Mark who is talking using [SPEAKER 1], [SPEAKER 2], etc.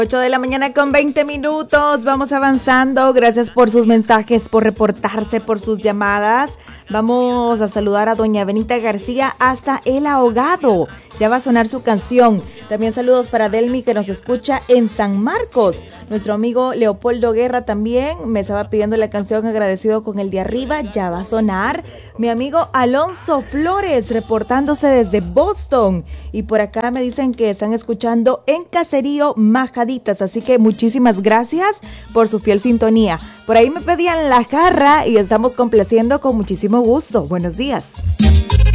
[SPEAKER 1] 8 de la mañana con 20 minutos, vamos avanzando, gracias por sus mensajes, por reportarse, por sus llamadas. Vamos a saludar a doña Benita García hasta El Ahogado, ya va a sonar su canción. También saludos para Delmi que nos escucha en San Marcos. Nuestro amigo Leopoldo Guerra también me estaba pidiendo la canción Agradecido con el de arriba, ya va a sonar. Mi amigo Alonso Flores reportándose desde Boston y por acá me dicen que están escuchando en Caserío Majaditas, así que muchísimas gracias por su fiel sintonía. Por ahí me pedían La Jarra y estamos complaciendo con muchísimo gusto. Buenos días.